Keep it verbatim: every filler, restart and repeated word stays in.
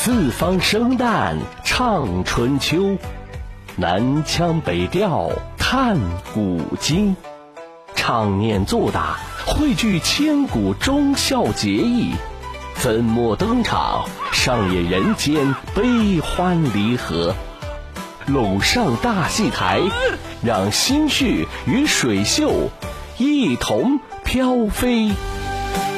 四方生旦唱春秋，南腔北调探古今，唱念做打汇聚千古忠孝节义，粉墨登场，上演人间悲欢离合。陇上大戏台，让心绪与水袖一同飘飞。